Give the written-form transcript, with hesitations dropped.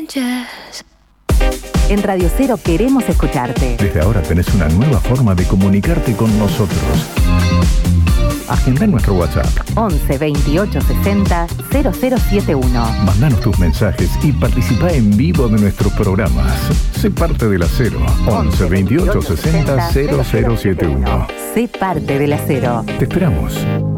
En Radio Cero queremos escucharte. Desde ahora tenés una nueva forma de comunicarte con nosotros. Agenda en nuestro WhatsApp 11 28 60 0071. Mandanos tus mensajes y participa en vivo de nuestros programas. Sé parte de La Cero 11 28 60 0071. Sé parte de La Cero. Te esperamos.